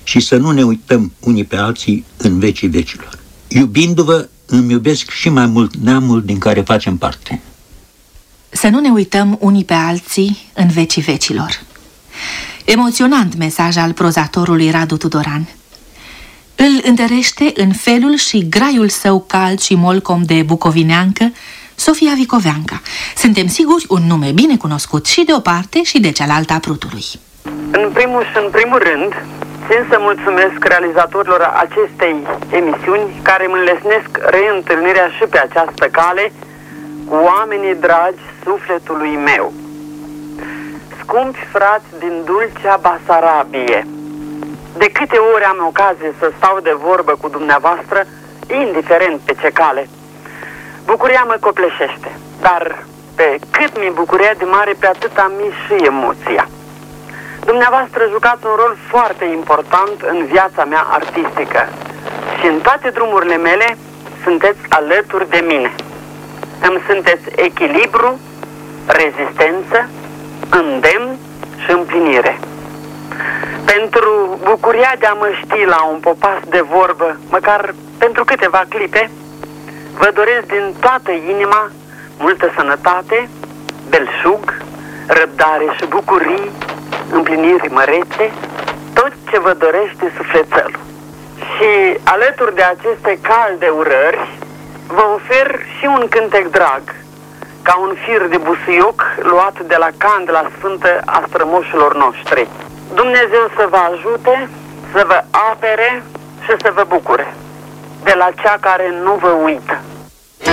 și să nu ne uităm unii pe alții în vecii vecilor. Iubindu-vă, îmi iubesc și mai mult neamul din care facem parte. Să nu ne uităm unii pe alții în vecii vecilor. Emoționant mesaj al prozatorului Radu Tudoran. Îl întărește în felul și graiul său cald și molcom de bucovineancă Sofia Vicoveanca. Suntem siguri un nume bine cunoscut și de o parte și de cealaltă a prutului. În primul rând, țin să mulțumesc realizatorilor acestei emisiuni care îmi înlesnesc reîntâlnirea și pe această cale cu oamenii dragi sufletului meu. Scumpi frați din dulcea Basarabie, de câte ori am ocazie să stau de vorbă cu dumneavoastră, indiferent pe ce cale, bucuria mă copleșește, dar pe cât mi-e bucuria de mare, pe atât am și emoția. Dumneavoastră jucați un rol foarte important în viața mea artistică și în toate drumurile mele sunteți alături de mine. Îmi sunteți echilibru, rezistență, îndemn și împlinire. Pentru bucuria de a mă ști la un popas de vorbă, măcar pentru câteva clipe, vă doresc din toată inima multă sănătate, belșug, răbdare și bucurii, împliniri mărețe, tot ce vă dorește sufletelul. Și alături de aceste calde urări, vă ofer și un cântec drag, ca un fir de busuioc luat de la candela sfântă a strămoșilor noștri. Dumnezeu să vă ajute, să vă apere și să vă bucure de la cea care nu vă uită.